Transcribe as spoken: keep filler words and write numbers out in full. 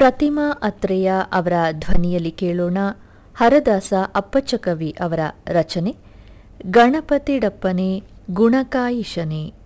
ಪ್ರತಿಮಾ ಅತ್ರೇಯ ಅವರ ಧ್ವನಿಯಲ್ಲಿ ಕೇಳೋಣ ಹರದಾಸ ಅಪ್ಪಚ್ಚಕವಿ ಅವರ ರಚನೆ ಗಣಪತಿಡಪ್ಪನೆ ಗುಣಕಾಯಿಶನೆ.